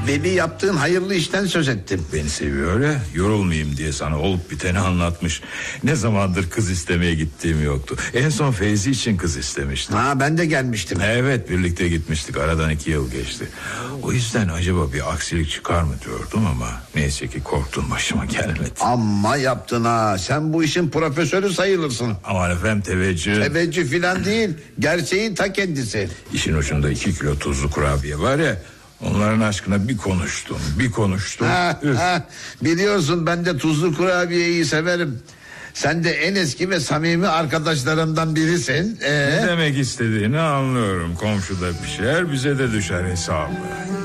Veli yaptığın hayırlı işten söz ettim. Beni seviyor ya, yorulmayayım diye sana olup biteni anlatmış. Ne zamandır kız istemeye gittiğim yoktu. En son Feyzi için kız istemiştim. Ben de gelmiştim. Evet, birlikte gitmiştik, aradan 2 yıl geçti. O yüzden acaba bir aksilik çıkar mı diyordum ama neyse ki korktuğum başıma gelmedi. Amma yaptın ha, sen bu işin profesörü sayılırsın. Aman efendim, teveccüh. Teveccüh filan değil, gerçeğin ta kendisi. İşin ucunda 2 kilo tuzlu kurabiye var ya, onların aşkına bir konuştum. Biliyorsun ben de tuzlu kurabiyeyi severim. Sen de en eski ve samimi arkadaşlarımdan birisin. Ne demek istediğini anlıyorum. Komşuda pişer, bize de düşer hesabı.